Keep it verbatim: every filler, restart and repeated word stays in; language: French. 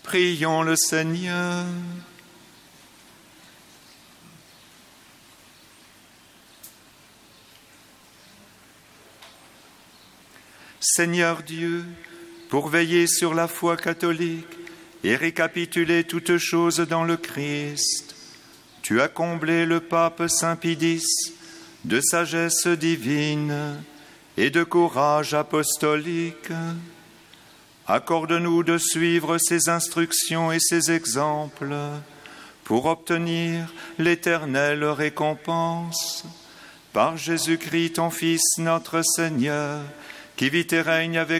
Prions le Seigneur. Seigneur Dieu, pour veiller sur la foi catholique et récapituler toutes choses dans le Christ, tu as comblé le pape Saint Pie X de sagesse divine et de courage apostolique. Accorde-nous de suivre ses instructions et ses exemples pour obtenir l'éternelle récompense. Par Jésus-Christ, ton Fils, notre Seigneur, qui vit et règne avec